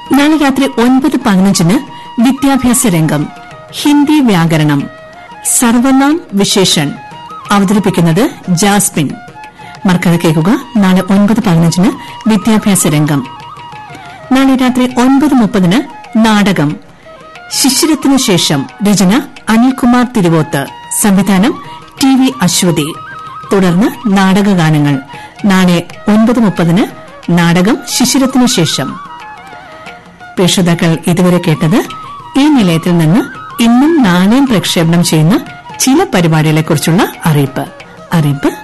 നാളെ രാത്രി 9:15 വിദ്യാഭ്യാസ രംഗം ഹിന്ദി വ്യാകരണം സർവനാം വിശേഷൺ അവതരിപ്പിക്കുന്നത് ജാസ്മിൻ. മറക്കാതെ കേൾക്കുക. നാളെ 9:15 വിദ്യാഭ്യാസ രംഗം. നാളെ രാത്രി 9:30 നാടകം ശിശിരത്തിനു ശേഷം. രചന അനിൽകുമാർ തിരുവോത്ത്. സംവിധാനം TV അശ്വതി. തുടർന്ന് നാടകഗാനങ്ങൾ. നാളെ 9:30 നാടകം ശിശിരത്തിനു ശേഷം. പ്രേക്ഷതാക്കൾ ഇതുവരെ കേട്ടത് ഈ നിലയത്തിൽ നിന്ന് ഇന്നും നാളെയും പ്രക്ഷേപണം ചെയ്യുന്ന ചില പരിപാടികളെക്കുറിച്ചുള്ള അറിയിപ്പ്.